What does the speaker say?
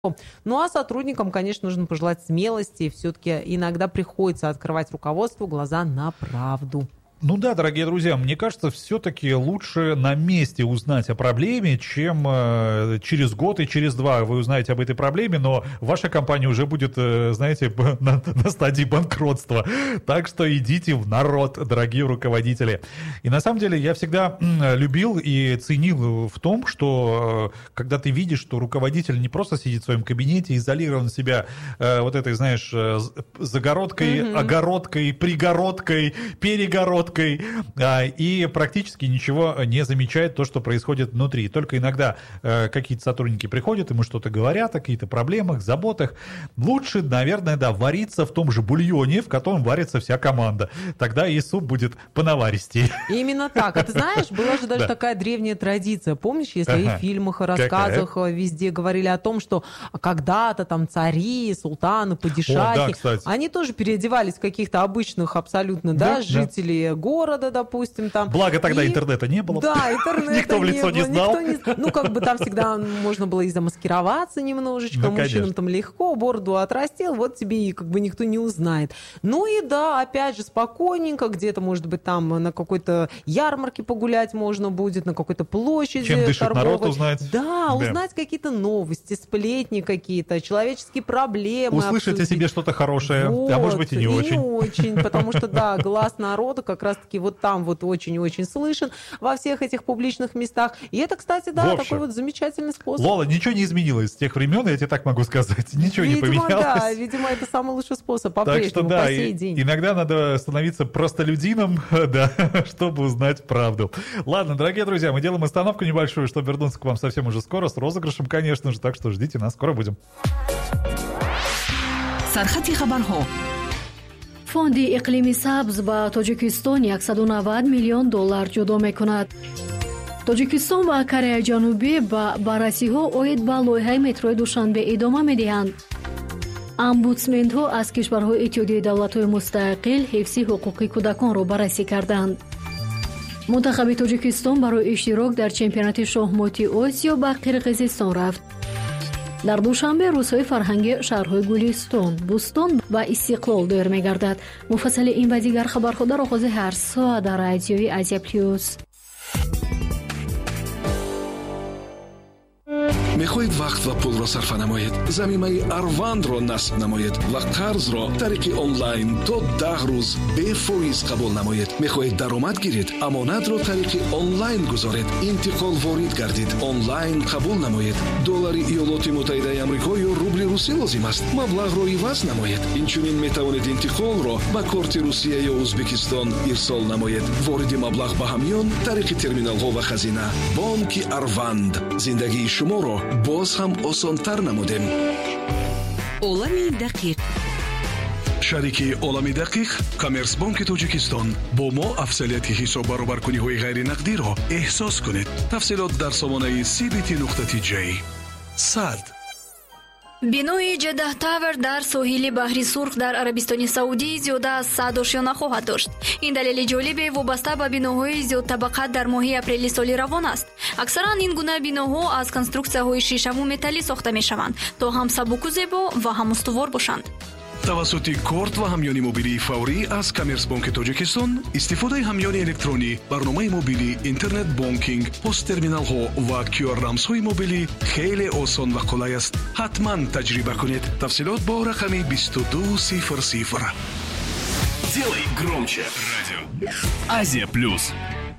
Ну а сотрудникам, конечно, нужно пожелать смелости. Все-таки иногда приходится открывать руководству глаза на правду. Ну да, дорогие друзья, мне кажется, все-таки лучше на месте узнать о проблеме, чем через год и через 2 вы узнаете об этой проблеме, но ваша компания уже будет, знаете, на стадии банкротства. Так что идите в народ, дорогие руководители. И на самом деле я всегда любил и ценил в том, что когда ты видишь, что руководитель не просто сидит в своем кабинете, изолирован себя вот этой, знаешь, загородкой, огородкой, пригородкой, перегородкой, и практически ничего не замечает то, что происходит внутри. Только иногда какие-то сотрудники приходят, ему что-то говорят о каких-то проблемах, заботах. Лучше, наверное, да, вариться в том же бульоне, в котором варится вся команда. Тогда и суп будет понаваристее. Именно так. А ты знаешь, была же даже такая древняя традиция. Помнишь, если и в фильмах, и рассказах везде говорили о том, что когда-то там цари, султаны, падишахи, они тоже переодевались в каких-то обычных абсолютно, жителей города, допустим, там. Благо тогда интернета не было. Да, интернета никто в лицо не знал. Ну, как бы там всегда можно было и замаскироваться немножечко. Мужчинам там легко, бороду отрастил, вот тебе и как бы никто не узнает. Ну и да, опять же, спокойненько, где-то, может быть, там на какой-то ярмарке погулять можно будет, на какой-то площади. Чем дышит народ, узнать. Да, узнать какие-то новости, сплетни какие-то, человеческие проблемы. Услышать о себе что-то хорошее, а может быть и не очень. Не очень, потому что, да, глаз народа как раз-таки вот там вот очень-очень слышен во всех этих публичных местах. И это, кстати, да, такой вот замечательный способ. Лола, ничего не изменилось с тех времен, я тебе так могу сказать. Ничего видимо, не поменялось. Да, видимо, это самый лучший способ по-прежнему, по сей день. Иногда надо становиться простолюдином, да, чтобы узнать правду. Ладно, дорогие друзья, мы делаем остановку небольшую, чтобы вернуться к вам совсем уже скоро, с розыгрышем, конечно же, так что ждите нас, скоро будем. Сархати хабарҳо. фонди иқлими сабз ба тоҷикистон $190 миллион ҷудо мекунад. тоҷикистон ва Кореяи ҷанубӣ ба баррасиҳо оид ба лоиҳаи метрои душанбе идома медиҳанд. омбудсменҳо аз кишварҳои иттиҳодияи давлатҳои мустақил ҳифзи ҳуқуқи кӯдаконро баррасӣ карданд. мунтахаби тоҷикистон барои иштирок дар чемпионати шоҳмоти осиё ба қирғизистон рафт. дар душанбе рӯзҳои фарҳангӣ шаҳрҳои гулистон, бӯстон ва истиқлол дойр мегардад. муфассали ин ва дигар хабарҳо дар оғози ҳар соат дар радиои Азия Плюс. мехоҳед вақт ва пулро сарфа намоед, замимаи Арвандро насб намоед ва қарзро тариқи онлайн то 10 рӯз бефоиз қабул намоед. мехоҳед даромад гиред, амонатро тариқи онлайн гузоред, интиқол ворид гардид, онлайн қабул намоед. доллари иёлоти муттаҳидаи амрико ё рубли русӣ лозим аст, маблағро иваз намоед. инчунин метавонед интиқолро ба корти Русия ё Узбекистон ирсол намоед. вориди маблағ ба ҳамён тариқи терминалҳо ва хазина. бонки Арванд зиндагии шуморо боз ҳам осонтар намудем. олами дақиқ. шарики олами дақиқ коммерсбонки тоҷикистон. бо мо афзалияти ҳисоб баробаркуниҳои ғайринақдиро эҳсос кунед. тафсилот дар сомонаи cbt.j. сад бинои Jeddah Tower дар соҳили баҳри Сурх дар Арабистони Саудӣ зиёда аз 100 ошёна хоҳад дошт. ин далели ҷолибе вобаста ба биноҳои зиёдтабақат дар моҳи апрели соли равон аст. аксаран ин гуна биноҳо аз конструксияҳои шишаву металлӣ сохта мешаванд, то ҳам сабуку зебо ва ҳам устувор бошанд. тавассути корт ва ҳамёни мобилии фаврӣ аз Коммерсбонки Тоҷикистон, истифодаи ҳамёни электронӣ, барномаи мобилӣ, интернет бонкинг, посттерминалҳо ва QR-рамзҳои мобилӣ хеле осон ва қулай аст. ҳатман таҷриба кунед. тафсилот бо рақами 2200. Делай громче. Радио Азия Плюс.